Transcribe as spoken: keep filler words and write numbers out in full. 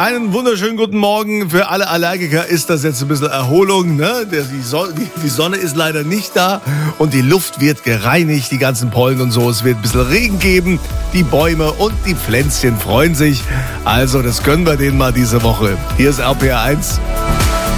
Einen wunderschönen guten Morgen. Für alle Allergiker ist das jetzt ein bisschen Erholung. Ne? Der, die, Sonne, die, die Sonne ist leider nicht da und die Luft wird gereinigt, die ganzen Pollen und so. Es wird ein bisschen Regen geben. Die Bäume und die Pflänzchen freuen sich. Also das gönnen wir denen mal diese Woche. Hier ist R P R eins.